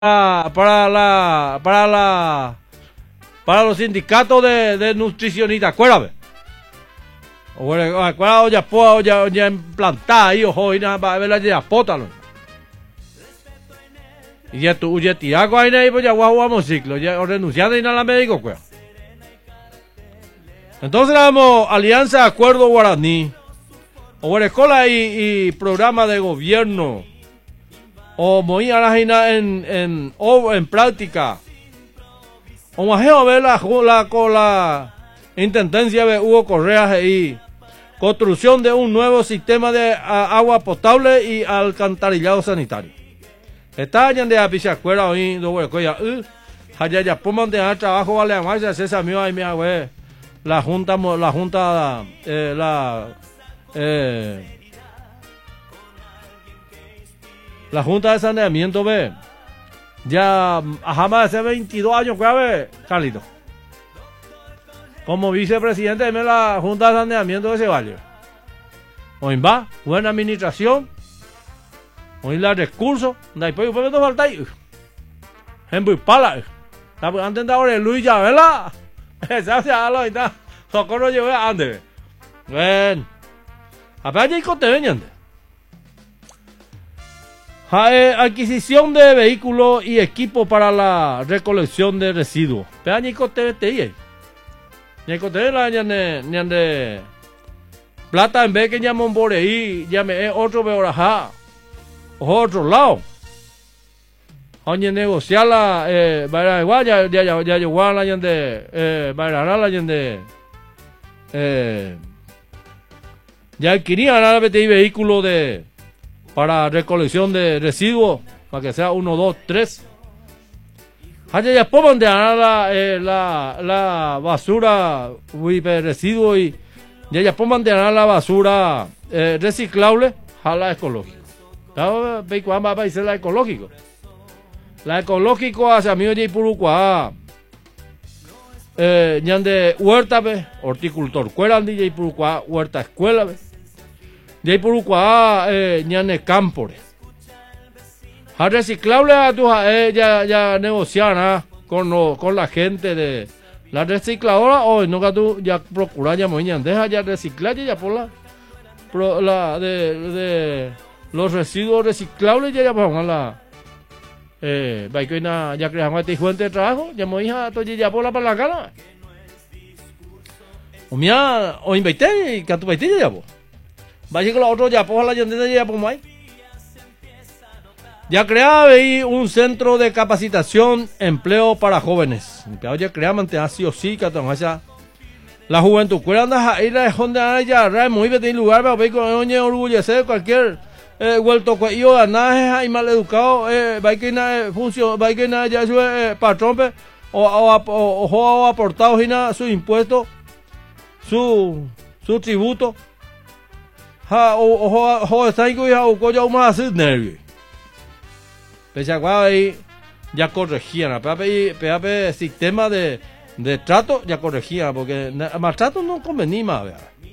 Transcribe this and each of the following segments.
para los sindicatos de nutricionistas, acuérdame. Acuérdame, ya implantada ahí, ojo, y nada, va a ver la ya pótalo. Y ya tú, ya tiraco ahí, pues ya jugamos ciclo, ya renunciando y nada la médico, pues. Entonces damos Alianza Acuerdo Guaraní, o escuela y programa de gobierno, o muy a la en práctica, o más a ver con la intendencia de Hugo Correa y construcción de un nuevo sistema de agua potable y alcantarillado sanitario. Está ya de apichacuera hoy, ya pongan de trabajo vale a más, se samió ahí mi abuelo. La junta de saneamiento ve ya jamás hace 22 años ve Carlito como vicepresidente de la junta de saneamiento de ese valle. Hoy va buena administración, hoy la recursos después no falta ahí en Buipala antes de ahora Luis ya ¿verdad? Se hace algo y tal. Socorro llevé a Ande. Ven. Apenas hay contenido. Adquisición de vehículos y equipo para la recolección de residuos. Apenas hay contenido. Ni hay contenido ni ande. Plata en vez que llaman por ahí, llame otro beorajá. Otro lado. Oye, negociar la, ya llegó la gente, la gente, ya adquirían la BTI vehículo para recolección de residuos, para que sea 1, 2, 3. Ya pongan de la basura, residuos y ya pongan de la basura reciclable a la ecológica. ¿Cuándo va a ser la ecológico? La ecológico hacia mí de Purucuá, ñande huerta be, horticultor, cuelan de Purucuá, huerta escuela be, de Purucuá, ñande campore. A reciclable a tu ya negociar con la gente de la recicladora o no que tú ya procurar ya muy deja ya reciclar ya por la de los residuos reciclables ya pongan la ya creamos este fuente de trabajo, ya me hija, todo ya por la palacana. O mía, o invité y canto baité ya po. Vaya con la otra ya por la yandera ya por mai. Ya creaba ahí un centro de capacitación, empleo para jóvenes. Ya creaba ante así o sí, que la juventud. ¿Cuál andas ahí la honda ya muy bien en lugar para ver con oye orgullecer cualquier vuelto yo nada es mal educado va que nada función va que nada ya su patrón o aportado su impuesto su tributo o está ahí o ya más así nervio pese a ahí ya corregían PAP sistema de trato ya corregían porque maltrato no convenía más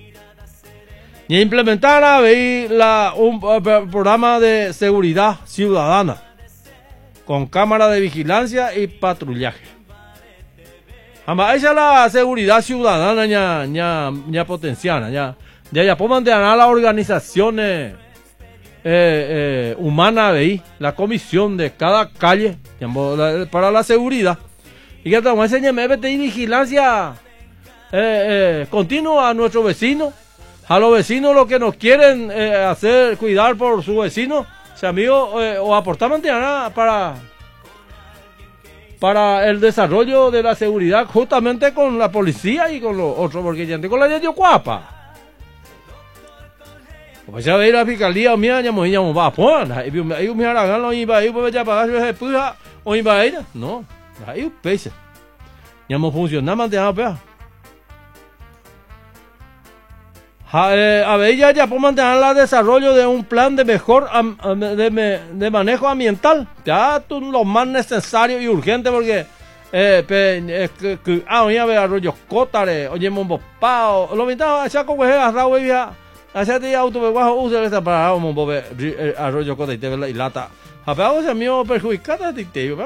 y implementar un programa de seguridad ciudadana con cámara de vigilancia y patrullaje. Además, esa es la seguridad ciudadana ya potenciada, ya pongan de ganar las organizaciones humanas la comisión de cada calle para la seguridad y que estamos enseñando vigilancia continua a nuestros vecinos. A los vecinos lo que nos quieren hacer, cuidar por su vecino, si amigo, o aportar para el desarrollo de la seguridad justamente con la policía y con los otros, porque ya con la gente guapa. Pues ya veis la fiscalía, mía, ya me va a poner, ahí me harán lo iba ahí, pues ya pagar ese puja, o iba a ir, no, ahí pese. Ya me funciona, mantener pea. A ver, ya por mantener el desarrollo de un plan de mejor de manejo ambiental, ya lo más necesario y urgente porque oye, arroyos cótare, oye, mombopao, lo mitad, ya como es arroyo ya, allá te auto me bajo usa esta para mombo arroyo cótare y lata, Apago se mío perjudicada de